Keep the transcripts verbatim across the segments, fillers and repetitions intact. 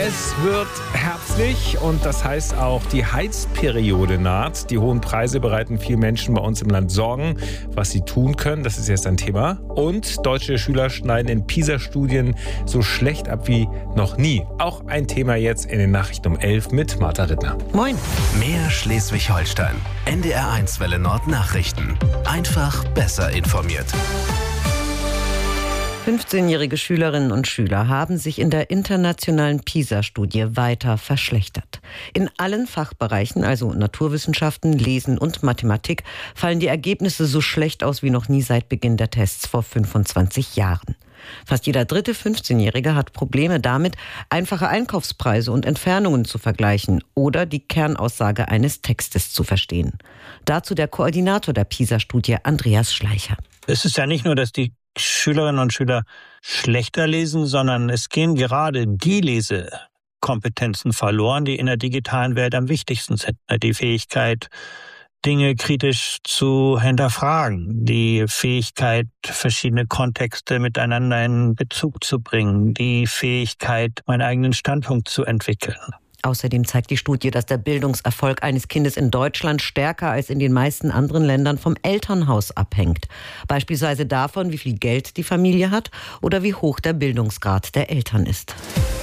Es wird herbstlich und das heißt auch, die Heizperiode naht. Die hohen Preise bereiten vielen Menschen bei uns im Land Sorgen. Was sie tun können, das ist jetzt ein Thema. Und deutsche Schüler schneiden in PISA-Studien so schlecht ab wie noch nie. Auch ein Thema jetzt in den Nachrichten um elf mit Martha Rittner. Moin. Mehr Schleswig-Holstein. N D R eins Welle Nord Nachrichten. Einfach besser informiert. fünfzehnjährige Schülerinnen und Schüler haben sich in der internationalen PISA-Studie weiter verschlechtert. In allen Fachbereichen, also Naturwissenschaften, Lesen und Mathematik, fallen die Ergebnisse so schlecht aus wie noch nie seit Beginn der Tests vor fünfundzwanzig Jahren. Fast jeder dritte fünfzehnjährige hat Probleme damit, einfache Einkaufspreise und Entfernungen zu vergleichen oder die Kernaussage eines Textes zu verstehen. Dazu der Koordinator der PISA-Studie, Andreas Schleicher. Es ist ja nicht nur, dass die Schülerinnen und Schüler schlechter lesen, sondern es gehen gerade die Lesekompetenzen verloren, die in der digitalen Welt am wichtigsten sind. Die Fähigkeit, Dinge kritisch zu hinterfragen, die Fähigkeit, verschiedene Kontexte miteinander in Bezug zu bringen, die Fähigkeit, meinen eigenen Standpunkt zu entwickeln. Außerdem zeigt die Studie, dass der Bildungserfolg eines Kindes in Deutschland stärker als in den meisten anderen Ländern vom Elternhaus abhängt. Beispielsweise davon, wie viel Geld die Familie hat oder wie hoch der Bildungsgrad der Eltern ist.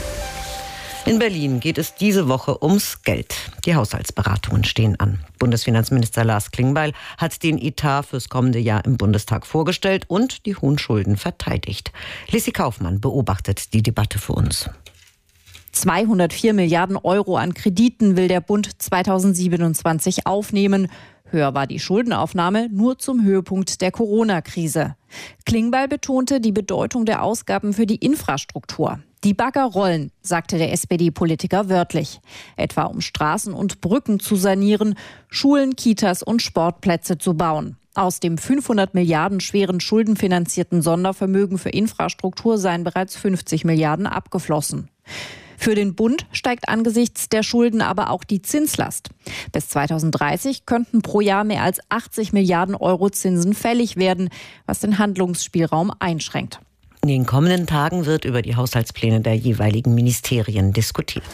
In Berlin geht es diese Woche ums Geld. Die Haushaltsberatungen stehen an. Bundesfinanzminister Lars Klingbeil hat den Etat fürs kommende Jahr im Bundestag vorgestellt und die hohen Schulden verteidigt. Lissi Kaufmann beobachtet die Debatte für uns. zweihundertvier Milliarden Euro an Krediten will der Bund zweitausendsiebenundzwanzig aufnehmen. Höher war die Schuldenaufnahme nur zum Höhepunkt der Corona-Krise. Klingbeil betonte die Bedeutung der Ausgaben für die Infrastruktur. Die Bagger rollen, sagte der S P D-Politiker wörtlich. Etwa um Straßen und Brücken zu sanieren, Schulen, Kitas und Sportplätze zu bauen. Aus dem fünfhundert Milliarden schweren schuldenfinanzierten Sondervermögen für Infrastruktur seien bereits fünfzig Milliarden abgeflossen. Für den Bund steigt angesichts der Schulden aber auch die Zinslast. Bis zweitausenddreißig könnten pro Jahr mehr als achtzig Milliarden Euro Zinsen fällig werden, was den Handlungsspielraum einschränkt. In den kommenden Tagen wird über die Haushaltspläne der jeweiligen Ministerien diskutiert.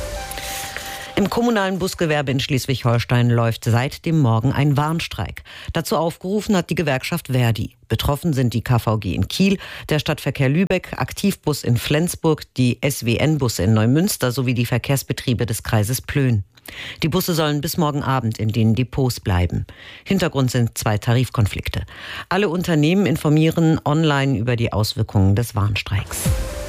Im kommunalen Busgewerbe in Schleswig-Holstein läuft seit dem Morgen ein Warnstreik. Dazu aufgerufen hat die Gewerkschaft Verdi. Betroffen sind die K V G in Kiel, der Stadtverkehr Lübeck, Aktivbus in Flensburg, die S W N-Busse in Neumünster sowie die Verkehrsbetriebe des Kreises Plön. Die Busse sollen bis morgen Abend in den Depots bleiben. Hintergrund sind zwei Tarifkonflikte. Alle Unternehmen informieren online über die Auswirkungen des Warnstreiks.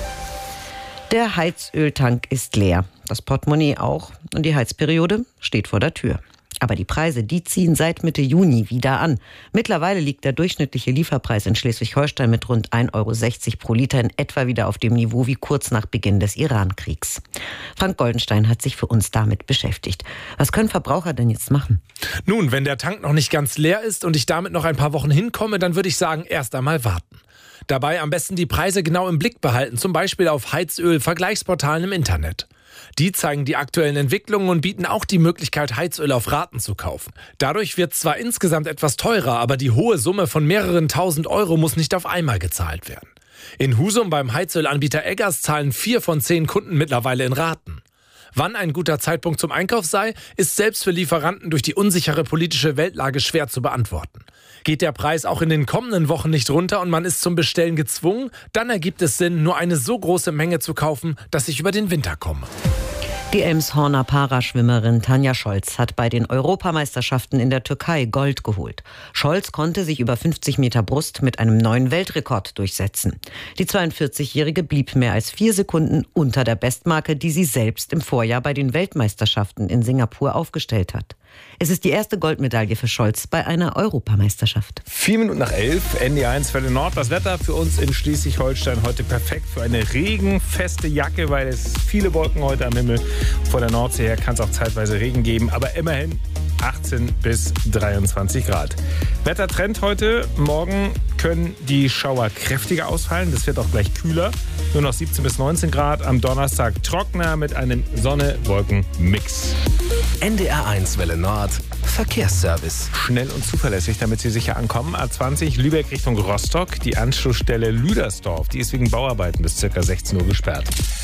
Der Heizöltank ist leer, das Portemonnaie auch und die Heizperiode steht vor der Tür. Aber die Preise, die ziehen seit Mitte Juni wieder an. Mittlerweile liegt der durchschnittliche Lieferpreis in Schleswig-Holstein mit rund ein Euro sechzig pro Liter in etwa wieder auf dem Niveau wie kurz nach Beginn des Iran-Kriegs. Frank Goldenstein hat sich für uns damit beschäftigt. Was können Verbraucher denn jetzt machen? Nun, wenn der Tank noch nicht ganz leer ist und ich damit noch ein paar Wochen hinkomme, dann würde ich sagen, erst einmal warten. Dabei am besten die Preise genau im Blick behalten, zum Beispiel auf Heizöl-Vergleichsportalen im Internet. Die zeigen die aktuellen Entwicklungen und bieten auch die Möglichkeit, Heizöl auf Raten zu kaufen. Dadurch wird zwar insgesamt etwas teurer, aber die hohe Summe von mehreren tausend Euro muss nicht auf einmal gezahlt werden. In Husum beim Heizölanbieter Eggers zahlen vier von zehn Kunden mittlerweile in Raten. Wann ein guter Zeitpunkt zum Einkauf sei, ist selbst für Lieferanten durch die unsichere politische Weltlage schwer zu beantworten. Geht der Preis auch in den kommenden Wochen nicht runter und man ist zum Bestellen gezwungen, dann ergibt es Sinn, nur eine so große Menge zu kaufen, dass ich über den Winter komme. Die Elmshorner Paraschwimmerin Tanja Scholz hat bei den Europameisterschaften in der Türkei Gold geholt. Scholz konnte sich über fünfzig Meter Brust mit einem neuen Weltrekord durchsetzen. Die zweiundvierzigjährige blieb mehr als vier Sekunden unter der Bestmarke, die sie selbst im Vorjahr bei den Weltmeisterschaften in Singapur aufgestellt hat. Es ist die erste Goldmedaille für Scholz bei einer Europameisterschaft. Vier Minuten nach elf, N D R eins Welle Nord. Das Wetter für uns in Schleswig-Holstein heute perfekt für eine regenfeste Jacke, weil es viele Wolken heute am Himmel. Vor der Nordsee her kann es auch zeitweise Regen geben, aber immerhin achtzehn bis dreiundzwanzig Grad. Wettertrend heute. Morgen können die Schauer kräftiger ausfallen. Das wird auch gleich kühler. Nur noch siebzehn bis neunzehn Grad. Am Donnerstag trockener mit einem Sonne-Wolken-Mix. N D R eins Welle Nord Verkehrsservice. Schnell und zuverlässig, damit Sie sicher ankommen. A zwanzig Lübeck Richtung Rostock. Die Anschlussstelle Lüdersdorf, die ist wegen Bauarbeiten bis ca. sechzehn Uhr gesperrt.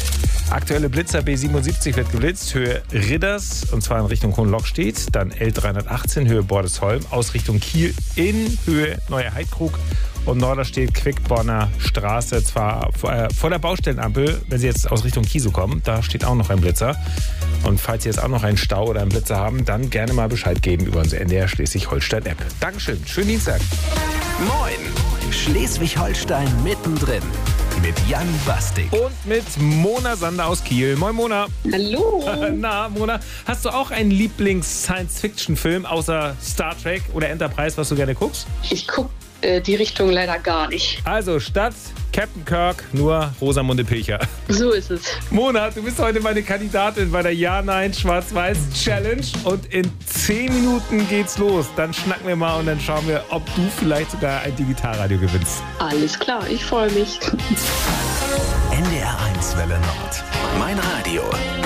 Aktuelle Blitzer B siebenundsiebzig wird geblitzt, Höhe Ridders, und zwar in Richtung Hohenlockstedt. Dann L dreihundertachtzehn, Höhe Bordesholm, aus Richtung Kiel in Höhe Neuer Heidkrug. Und Norderstedt Quickborner Straße, zwar äh, vor der Baustellenampel, wenn Sie jetzt aus Richtung Kiesel kommen, da steht auch noch ein Blitzer. Und falls Sie jetzt auch noch einen Stau oder einen Blitzer haben, dann gerne mal Bescheid geben über unsere N D R Schleswig-Holstein-App. Dankeschön, schönen Dienstag. Moin, Schleswig-Holstein mittendrin mit Jan Bastik. Und mit Mona Sander aus Kiel. Moin Mona. Hallo. Na Mona, hast du auch einen Lieblings-Science-Fiction-Film außer Star Trek oder Enterprise, was du gerne guckst? Ich gucke äh, die Richtung leider gar nicht. Also statt Captain Kirk nur Rosamunde Pilcher. So ist es. Mona, du bist heute meine Kandidatin bei der Ja-Nein-Schwarz-Weiß-Challenge und in zehn Minuten geht's los. Dann schnacken wir mal und dann schauen wir, ob du vielleicht sogar ein Digitalradio gewinnst. Alles klar, ich freue mich. N D R eins Welle Nord. Mein Radio.